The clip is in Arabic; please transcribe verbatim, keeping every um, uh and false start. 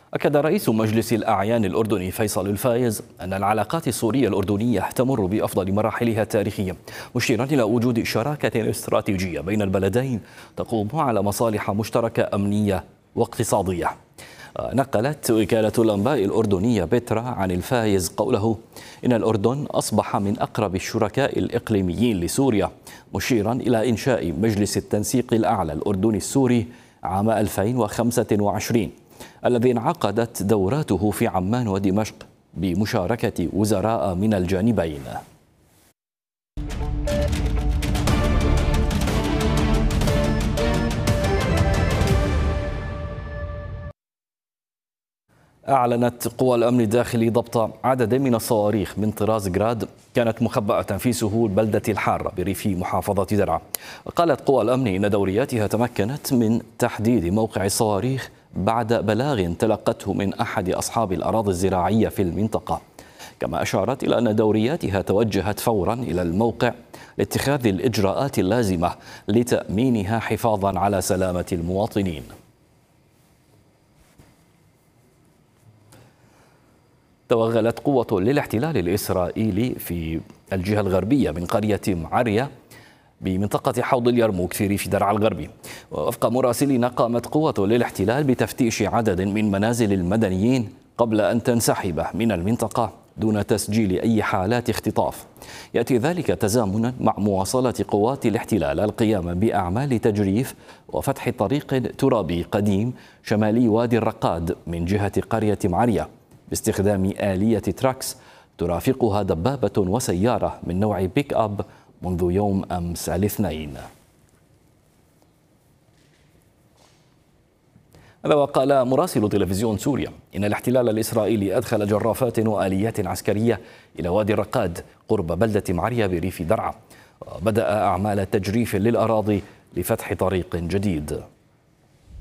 أكد رئيس مجلس الأعيان الأردني فيصل الفايز أن العلاقات السورية الأردنية تمر بأفضل مراحلها التاريخية، مشيرا إلى وجود شراكة استراتيجية بين البلدين تقوم على مصالح مشتركة أمنية واقتصادية. نقلت وكالة الأنباء الأردنية بترا عن الفايز قوله إن الأردن أصبح من أقرب الشركاء الإقليميين لسوريا، مشيرا إلى إنشاء مجلس التنسيق الأعلى الأردني السوري عام ألفين وخمسة وعشرين الذي انعقدت دوراته في عمان ودمشق بمشاركة وزراء من الجانبين. أعلنت قوى الأمن الداخلي ضبط عدد من الصواريخ من طراز جراد كانت مخبأة في سهول بلدة الحارة بريف محافظة درعا. قالت قوى الأمن إن دورياتها تمكنت من تحديد موقع الصواريخ بعد بلاغ تلقته من أحد أصحاب الأراضي الزراعية في المنطقة، كما أشارت إلى أن دورياتها توجهت فورا إلى الموقع لاتخاذ الإجراءات اللازمة لتأمينها حفاظا على سلامة المواطنين. توغلت قوة للاحتلال الإسرائيلي في الجهة الغربية من قرية معرية بمنطقة حوض اليرموك في ريف درعا الغربي. ووفق مراسلين قامت قوة للاحتلال بتفتيش عدد من منازل المدنيين قبل أن تنسحب من المنطقة دون تسجيل أي حالات اختطاف. يأتي ذلك تزامنا مع مواصلة قوات الاحتلال القيام بأعمال تجريف وفتح طريق ترابي قديم شمالي وادي الرقاد من جهة قرية معرية باستخدام آلية تراكس ترافقها دبابة وسيارة من نوع بيك أب منذ يوم أمس الاثنين. هذا وقال مراسل تلفزيون سوريا إن الاحتلال الإسرائيلي أدخل جرافات وآليات عسكرية إلى وادي الرقاد قرب بلدة معرية بريف درعا، وبدأ أعمال تجريف للأراضي لفتح طريق جديد.